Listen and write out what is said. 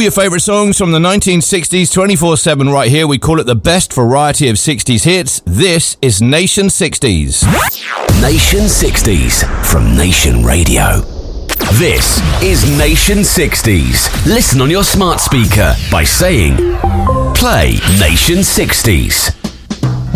All your favourite songs from the 1960s 24/7 right here. We call it the best variety of 60s hits. This is Nation 60s. Nation 60s from Nation Radio. This is Nation 60s. Listen on your smart speaker by saying, play Nation 60s.